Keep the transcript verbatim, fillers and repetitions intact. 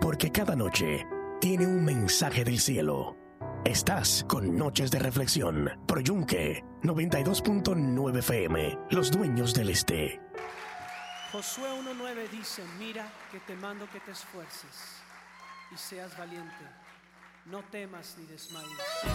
porque cada noche tiene un mensaje del cielo. Estás con Noches de Reflexión, por Yunque noventa y dos punto nueve F M, los dueños del este. Josué uno nueve dice: mira que te mando que te esfuerces y seas valiente, no temas ni desmayes.